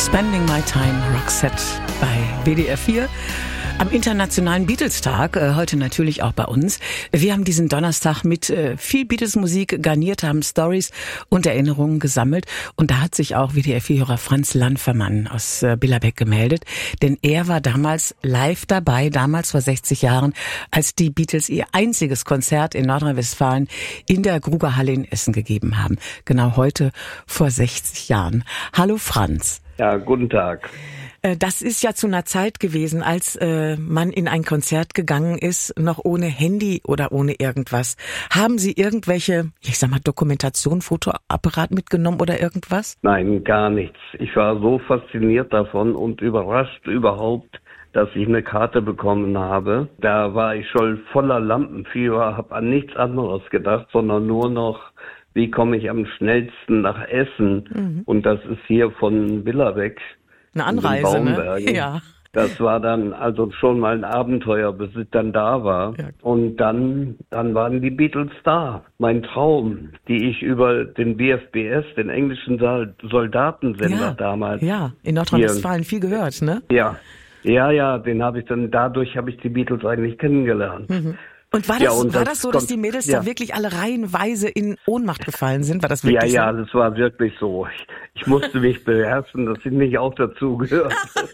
Spending My Time, Roxette bei WDR 4. Am Internationalen Beatles-Tag, heute natürlich auch bei uns. Wir haben diesen Donnerstag mit viel Beatles-Musik garniert, haben Stories und Erinnerungen gesammelt. Und da hat sich auch WDR-4-Hörer Franz Landfermann aus Billerbeck gemeldet. Denn er war damals live dabei, damals vor 60 Jahren, als die Beatles ihr einziges Konzert in Nordrhein-Westfalen in der Grugerhalle in Essen gegeben haben. Genau heute vor 60 Jahren. Hallo Franz. Ja, guten Tag. Das ist ja zu einer Zeit gewesen, als man in ein Konzert gegangen ist, noch ohne Handy oder ohne irgendwas. Haben Sie irgendwelche, ich sag mal, Dokumentation, Fotoapparat mitgenommen oder irgendwas? Nein, gar nichts. Ich war so fasziniert davon und überrascht überhaupt, dass ich eine Karte bekommen habe. Da war ich schon voller Lampenfieber, habe an nichts anderes gedacht, sondern nur noch, wie komme ich am schnellsten nach Essen? Mhm. Und das ist hier von Billerbeck. Eine Anreise, ne? Ja. Das war dann also schon mal ein Abenteuer, bis ich dann da war. Ja. Und dann waren die Beatles da. Mein Traum, die ich über den BFBS, den englischen Soldatensender damals. Ja, in Nordrhein-Westfalen viel gehört, ne? Ja, dadurch habe ich die Beatles eigentlich kennengelernt. Mhm. Und war das so, dass die Mädels da wirklich alle reihenweise in Ohnmacht gefallen sind? War das wirklich so? Ja, das war wirklich so. Ich musste mich beherrschen, dass ich nicht auch dazu gehört.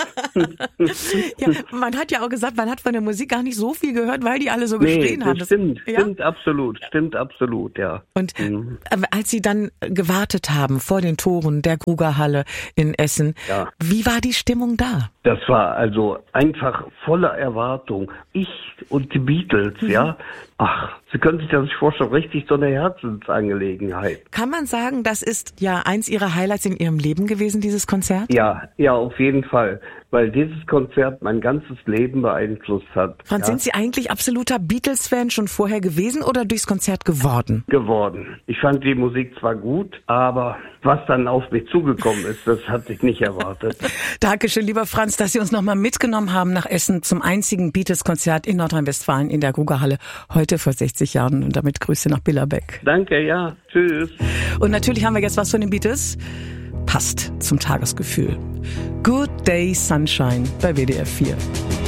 Ja, man hat ja auch gesagt, man hat von der Musik gar nicht so viel gehört, weil die alle so geschrien haben. Stimmt absolut, ja. Und als Sie dann gewartet haben vor den Toren der Grugerhalle in Essen, wie war die Stimmung da? Das war also einfach voller Erwartung. Ich und die Beatles, Ach, Sie können sich das nicht vorstellen, richtig so eine Herzensangelegenheit. Kann man sagen, das ist ja eins Ihrer Highlights in Ihrem Leben gewesen, dieses Konzert? Ja, auf jeden Fall, weil dieses Konzert mein ganzes Leben beeinflusst hat. Franz, sind Sie eigentlich absoluter Beatles-Fan schon vorher gewesen oder durchs Konzert geworden? Geworden. Ich fand die Musik zwar gut, aber was dann auf mich zugekommen ist, das hatte ich nicht erwartet. Dankeschön, lieber Franz, dass Sie uns nochmal mitgenommen haben nach Essen zum einzigen Beatles-Konzert in Nordrhein-Westfalen in der Grugerhalle heute vor 60 Jahren und damit Grüße nach Billerbeck. Danke, ja. Tschüss. Und natürlich haben wir jetzt was von den Beatles. Passt zum Tagesgefühl. Good Day Sunshine bei WDR 4.